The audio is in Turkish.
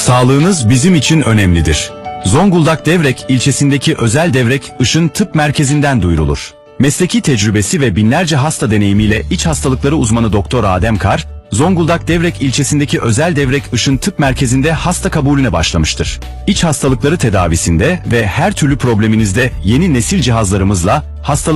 Sağlığınız bizim için önemlidir. Zonguldak Devrek ilçesindeki Özel Devrek Işın Tıp Merkezi'nden duyurulur. Mesleki tecrübesi ve binlerce hasta deneyimiyle iç hastalıkları uzmanı Doktor Adem Kar, Zonguldak Devrek ilçesindeki Özel Devrek Işın Tıp Merkezi'nde hasta kabulüne başlamıştır. İç hastalıkları tedavisinde ve her türlü probleminizde yeni nesil cihazlarımızla hastalık